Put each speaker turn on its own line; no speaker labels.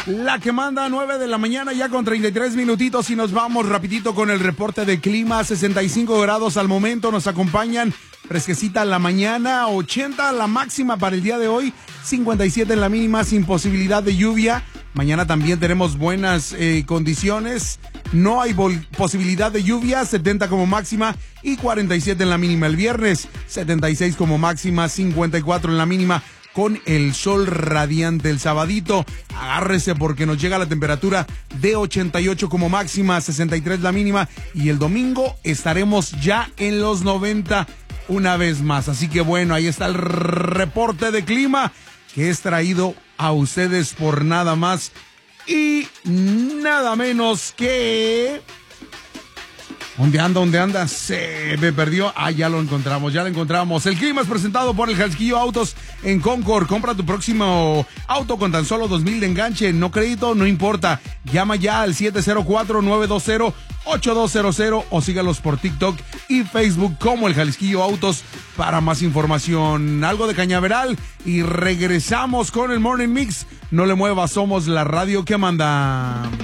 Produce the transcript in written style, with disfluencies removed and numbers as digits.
La que manda 9 de la mañana ya con 33 minutitos y nos vamos rapidito con el reporte de clima. 65 grados al momento, nos acompañan. Fresquecita la mañana, 80 la máxima para el día de hoy, 57 en la mínima, sin posibilidad de lluvia. Mañana también tenemos buenas condiciones, no hay posibilidad de lluvia, 70 como máxima y 47 en la mínima. El viernes, 76 como máxima, 54 en la mínima, con el sol radiante. El sabadito, agárrese porque nos llega la temperatura de 88 como máxima, 63 la mínima, y el domingo estaremos ya en los 90 una vez más. Así que bueno, ahí está el reporte de clima que es traído a ustedes por nada más y nada menos que... ¿Dónde anda? ¿Dónde anda? Se me perdió. Ah, ya lo encontramos, ya lo encontramos. El clima es presentado por el Jalisquillo Autos en Concord. Compra tu próximo auto con tan solo 2,000 de enganche. No crédito, no importa. Llama ya al 704-920-8200 o sígalos por TikTok y Facebook como el Jalisquillo Autos para más información. Algo de cañaveral y regresamos con el Morning Mix. No le muevas, somos la radio que manda.